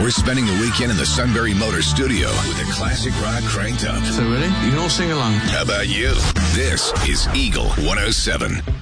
We're spending the weekend in the Sunbury Motors studio with the classic rock cranked up. So ready? You can all sing along. How about you? This is Eagle 107.